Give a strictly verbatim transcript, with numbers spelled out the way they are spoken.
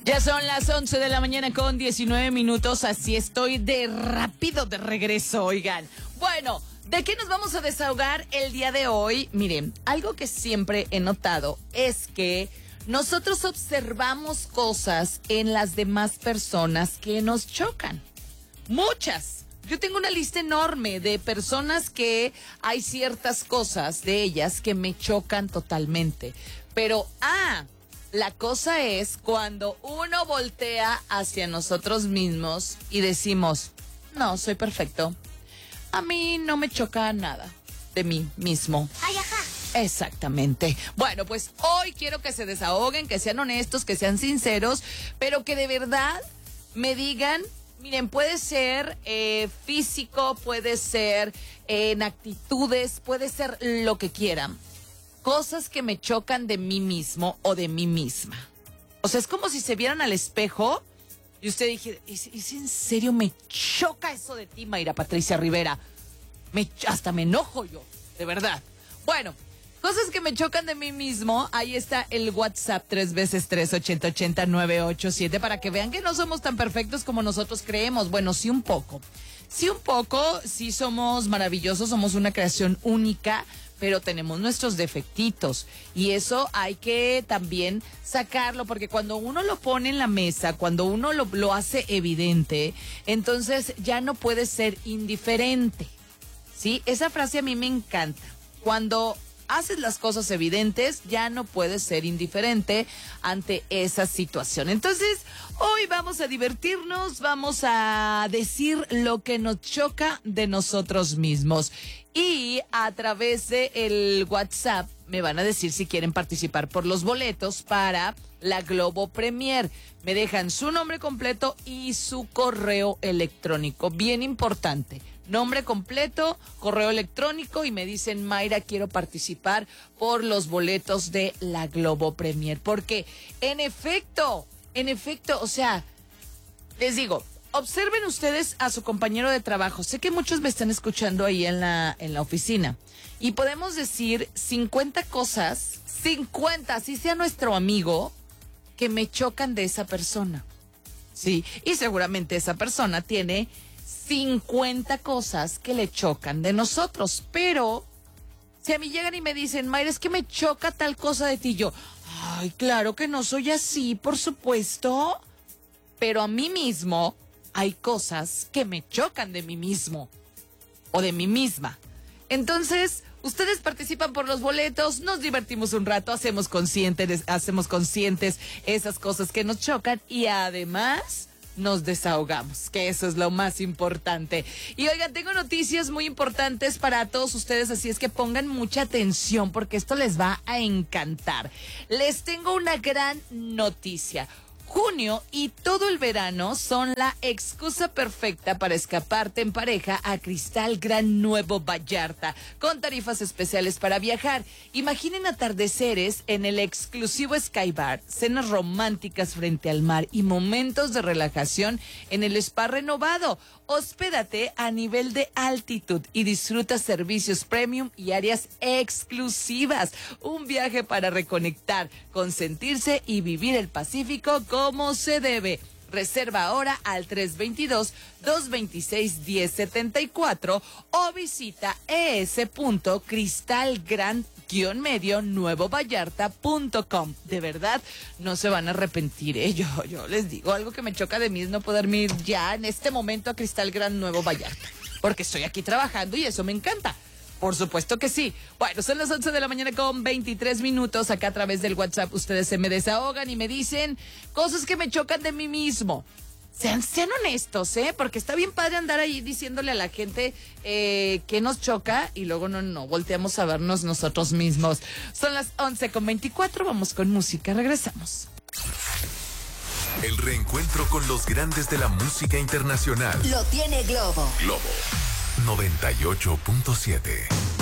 Ya son las once de la mañana con diecinueve minutos, así estoy de rápido de regreso, oigan. Bueno, ¿de qué nos vamos a desahogar el día de hoy? Miren, algo que siempre he notado es que nosotros observamos cosas en las demás personas que nos chocan. Muchas. Yo tengo una lista enorme de personas que hay ciertas cosas de ellas que me chocan totalmente. Pero, ah... la cosa es cuando uno voltea hacia nosotros mismos y decimos, no, soy perfecto. A mí no me choca nada de mí mismo. Ay, ajá. Exactamente. Bueno, pues hoy quiero que se desahoguen, que sean honestos, que sean sinceros, pero que de verdad me digan, miren, puede ser eh, físico, puede ser eh, en actitudes, puede ser lo que quieran. Cosas que me chocan de mí mismo o de mí misma. O sea, es como si se vieran al espejo y usted dijera, ¿es, es en serio me choca eso de ti, Mayra Patricia Rivera? Me, hasta me enojo yo, de verdad. Bueno, cosas que me chocan de mí mismo, ahí está el WhatsApp tres veces tres, ochenta, ochenta, nueve ocho siete, para que vean que no somos tan perfectos como nosotros creemos. Bueno, sí un poco. Sí un poco, sí somos maravillosos, somos una creación única, pero tenemos nuestros defectitos y eso hay que también sacarlo, porque cuando uno lo pone en la mesa, cuando uno lo, lo hace evidente, entonces ya no puede ser indiferente, ¿sí? Esa frase a mí me encanta. Cuando haces las cosas evidentes, ya no puedes ser indiferente ante esa situación. Entonces, hoy vamos a divertirnos, vamos a decir lo que nos choca de nosotros mismos. Y a través de el WhatsApp me van a decir si quieren participar por los boletos para la Globo Premier. Me dejan su nombre completo y su correo electrónico. Bien importante. Nombre completo, correo electrónico y me dicen, Mayra, quiero participar por los boletos de la Globo Premier. Porque, en efecto, en efecto, o sea, les digo, observen ustedes a su compañero de trabajo. Sé que muchos me están escuchando ahí en la, en la oficina. Y podemos decir cincuenta cosas, cincuenta, así sea nuestro amigo, que me chocan de esa persona. Sí, y seguramente esa persona tiene cincuenta cosas que le chocan de nosotros, pero si a mí llegan y me dicen, Mayra, es que me choca tal cosa de ti, yo, ay, claro que no soy así, por supuesto, pero a mí mismo hay cosas que me chocan de mí mismo o de mí misma. Entonces, ustedes participan por los boletos, nos divertimos un rato, hacemos conscientes, hacemos conscientes esas cosas que nos chocan y además nos desahogamos, que eso es lo más importante. Y oigan, tengo noticias muy importantes para todos ustedes, así es que pongan mucha atención porque esto les va a encantar. Les tengo una gran noticia. Junio y todo el verano son la excusa perfecta para escaparte en pareja a Cristal Gran Nuevo Vallarta, con tarifas especiales para viajar. Imaginen atardeceres en el exclusivo Sky Bar, cenas románticas frente al mar y momentos de relajación en el spa renovado. Hospédate a nivel de altitud y disfruta servicios premium y áreas exclusivas. Un viaje para reconectar, consentirse y vivir el Pacífico como se debe. Reserva ahora al tres dos dos, dos dos seis, uno cero siete cuatro o visita es.cristalgrand medio nuevo vallarta punto com. De verdad, no se van a arrepentir, ¿eh? Yo, yo les digo, algo que me choca de mí es no poderme ir ya en este momento a Cristal Gran Nuevo Vallarta, porque estoy aquí trabajando y eso me encanta. Por supuesto que sí. Bueno, son las once de la mañana con veintitrés minutos. Acá a través del WhatsApp ustedes se me desahogan y me dicen cosas que me chocan de mí mismo. Sean, sean honestos, ¿eh? Porque está bien padre andar ahí diciéndole a la gente eh, que nos choca y luego no, no, volteamos a vernos nosotros mismos. Son las once con veinticuatro, vamos con música, regresamos. El reencuentro con los grandes de la música internacional. Lo tiene Globo. Globo noventa y ocho punto siete.